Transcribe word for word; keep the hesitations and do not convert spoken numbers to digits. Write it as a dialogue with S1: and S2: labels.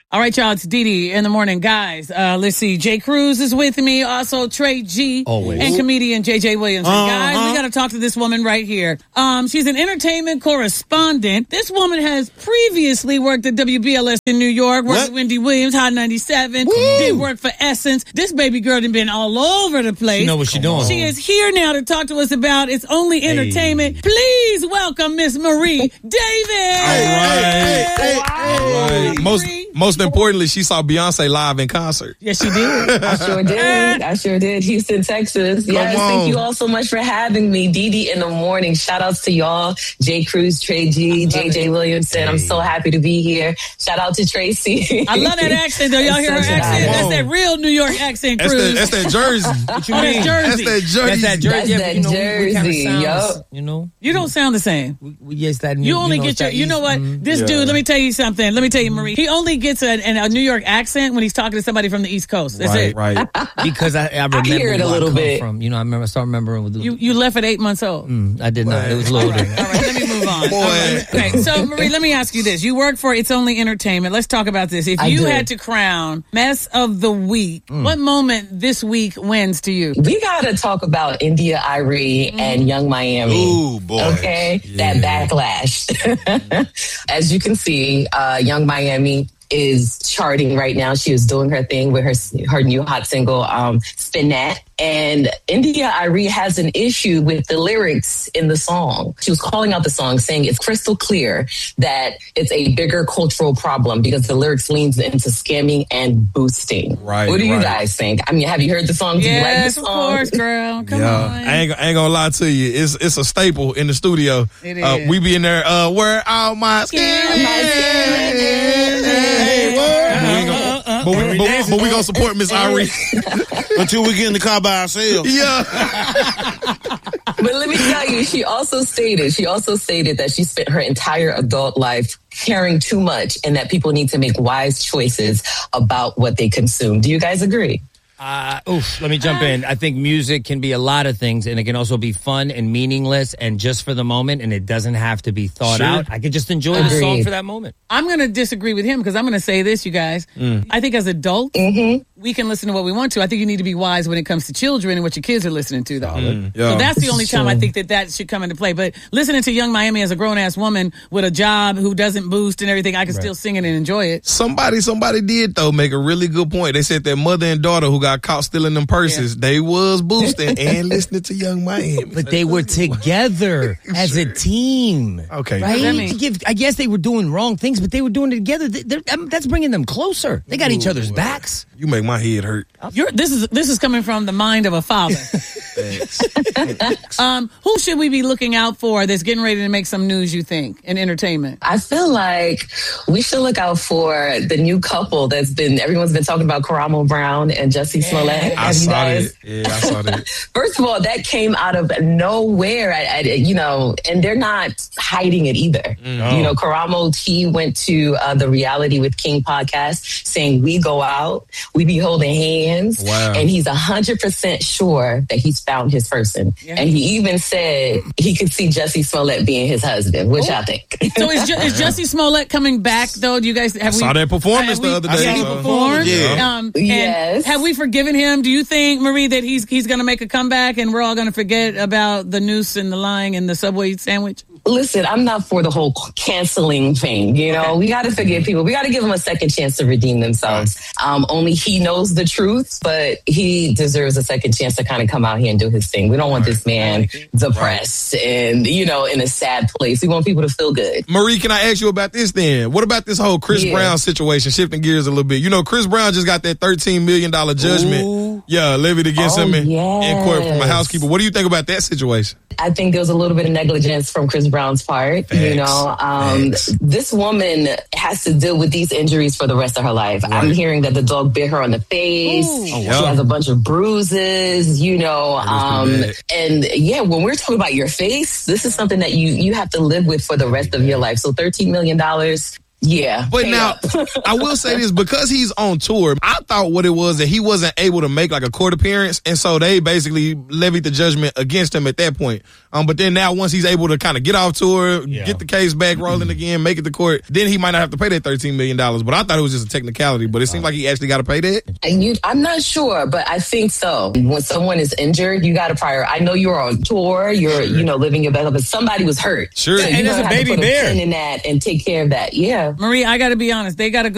S1: All right, y'all, it's Dee Dee in the morning. Guys, uh, let's see. Jay Cruz is with me. Also, Trey G.
S2: Always.
S1: And comedian J J Williams. And
S2: uh-huh.
S1: guys, we got to talk to this woman right here. Um, she's an entertainment correspondent. This woman has previously worked at W B L S in New York, worked
S2: what?
S1: with Wendy Williams, Hot ninety-seven,
S2: Woo!
S1: did work for Essence. This baby girl done been all over the place.
S2: She know what she doing.
S1: She is here now to talk to us about It's Only Entertainment. Hey. Please welcome Miss Marie Davis.
S3: All right. Hey, hey,
S1: wow.
S3: hey. Most, most importantly, she saw Beyonce live in concert.
S1: Yes, she did.
S4: I sure did. I sure did. Houston, Texas. Yes, thank you all so much for having me. Dee Dee in the morning. Shout outs to y'all. Jay Cruz, Trey G, J J Williamson. Hey. I'm so happy to be here. Shout out to Tracy.
S1: I love that accent, though. Y'all hear her accent? That's that real New York accent, Cruz.
S3: That's that, that's that Jersey.
S1: What you mean? That's
S3: Jersey. That's that Jersey.
S2: That's that Jersey.
S4: That's
S2: yeah,
S4: that
S2: you know,
S4: Jersey.
S2: Kind of
S4: Yup.
S2: You know?
S1: You don't sound the same.
S2: We, we, yes, that new,
S1: you only
S2: you know,
S1: get your, you know what?
S2: Mm-hmm.
S1: This
S3: yeah.
S1: dude, let me tell you something. Let me tell you, Marie. He only gets a, a New York accent when he's talking to somebody from the East Coast. That's
S3: right,
S1: it.
S3: Right,
S2: Because I, I remember
S4: I hear it a
S2: where
S4: little
S2: I come
S4: bit.
S2: from. You know, I remember, I start remembering with the,
S1: You you left at eight months old.
S2: Mm, I did not. It was a little
S1: All right, all right, let me move on.
S3: Boy.
S1: All right. Okay, so Marie, let me ask you this. You work for It's Only Entertainment. Let's talk about this. If
S4: I
S1: you
S4: do.
S1: had to crown Mess of the Week,
S2: Mm.
S1: what moment this week wins to you?
S4: We got to talk about India Irie and Young Miami.
S3: Ooh, boy.
S4: Okay,
S3: Yeah.
S4: that backlash. As you can see, uh, Young Miami is charting right now. She is doing her thing with her her new hot single, um, Spin That. And India Irie has an issue with the lyrics in the song. She was calling out the song, saying it's crystal clear that it's a bigger cultural problem because the lyrics leans into scamming and boosting.
S3: Right,
S4: What do you
S3: right.
S4: guys think? I mean, have you heard the song? Do you like the
S1: Yes,
S4: song?
S1: of course, girl. Come
S3: yeah,
S1: on.
S3: I ain't, I ain't gonna lie to you. It's it's a staple in the studio.
S1: It
S3: Uh,
S1: is.
S3: we be in there. Uh, where all my skin? Hey, word. We ain't gonna- But we, but, but we gonna support Miss Irie.
S5: Until we get in the car by ourselves.
S3: Yeah.
S4: But let me tell you, she also stated, she also stated that she spent her entire adult life caring too much and that people need to make wise choices about what they consume. Do you guys agree?
S2: Uh, oof, let me jump in. I think music can be a lot of things, and it can also be fun and meaningless and just for the moment, and it doesn't have to be thought
S3: Sure.
S2: out. I could just enjoy the
S4: Agreed.
S2: song for that moment.
S1: I'm going to disagree with him because I'm going to say this, you guys.
S3: Mm.
S1: I think as adults,
S4: Mm-hmm.
S1: we can listen to what we want to. I think you need to be wise when it comes to children and what your kids are listening to, though.
S3: Mm. Yeah.
S1: So that's the
S4: This
S1: only
S4: is
S1: time I
S4: true.
S1: think that that should come into play. But listening to Young Miami as a grown-ass woman with a job who doesn't boost and everything, I can still sing it and enjoy it.
S3: Somebody, somebody did though make a really good point. They said that mother and daughter who got caught stealing them purses, they was boosting and listening to Young Miami.
S2: But they were together as a team.
S3: Okay.
S2: Right?
S1: that mean?
S2: Give- I guess they were doing wrong things, but they were doing it together. They- they're- um, That's bringing them closer. They got each other's backs.
S3: You make my head hurt.
S1: You're, this is this is coming from the mind of a father. um, who should we be looking out for that's getting ready to make some news, you think, in entertainment?
S4: I feel like we should look out for the new couple that's been, everyone's been talking about, Karamo Brown and Jussie Smollett.
S3: I
S4: Have you
S3: saw
S4: guys?
S3: that. Yeah, I saw that.
S4: First of all, that came out of nowhere. I, I, you know, and they're not hiding it either.
S3: No.
S4: You know, Karamo, he went to uh, the Reality with King podcast saying, we go out, we be holding hands.
S3: Wow.
S4: And he's one hundred percent sure that he's found his person.
S1: Yeah.
S4: And he even said he could see Jussie Smollett being his husband, which I think.
S1: So is, Ju- is Jussie Smollett coming back, though? Do you guys have we
S3: saw that performance
S1: have
S3: the
S1: we-
S3: other
S1: have
S3: day,
S1: he
S3: so-
S1: performed?
S3: Yeah.
S1: Um, and
S4: Yes.
S1: Have we forgiven him? Do you think, Marie, that he's he's going to make a comeback and we're all going to forget about the noose and the lying and the Subway sandwich?
S4: Listen, I'm not for the whole canceling thing. You know, we got to forgive people. We got to give them a second chance to redeem themselves. Um, only he knows the truth, but he deserves a second chance to kind of come out here and do his thing. We don't want this man depressed and, you know, in a sad place. We want people to feel good.
S3: Marie, can I ask you about this then? What about this whole Chris
S4: Yeah.
S3: Brown situation? Shifting gears a little bit. You know, Chris Brown just got that thirteen million dollars judgment.
S4: Ooh.
S3: Yeah, levied against
S4: Oh,
S3: him in, in court from a
S4: yes.
S3: housekeeper. What do you think about that situation?
S4: I think there was a little bit of negligence from Chris Brown's part.
S3: Facts.
S4: You know, um,
S3: Facts.
S4: this woman has to deal with these injuries for the rest of her life. I'm
S3: Right.
S4: hearing that the dog bit her on the face.
S1: Ooh.
S4: She
S3: wow.
S4: has a bunch of bruises, you know.
S3: That is
S4: Um,
S3: pretty bad.
S4: and yeah, when we're talking about your face, this is something that you, you have to live with for the rest of your life. So thirteen million dollars. Yeah.
S3: But
S4: pay
S3: now,
S4: up.
S3: I will say this, because he's on tour, I thought what it was that he wasn't able to make like a court appearance, and so they basically levied the judgment against him at that point. Um, but then now once he's able to kind of get off tour,
S2: Yeah.
S3: get the case back rolling again, make it to court, then he might not have to pay that thirteen million dollars. But I thought it was just a technicality, but it seemed like he actually got to pay that.
S4: And you, I'm not sure, but I think so. When someone is injured, you got to prior. I know you're on tour, you're, you know, living your best life, but somebody was hurt.
S3: Sure.
S4: So
S2: And
S4: you're
S2: it's
S4: gonna
S2: a
S4: have to
S2: baby
S4: put
S2: bear.
S4: pin in that and take care of that. Yeah.
S1: Marie, I got to be honest. They got a good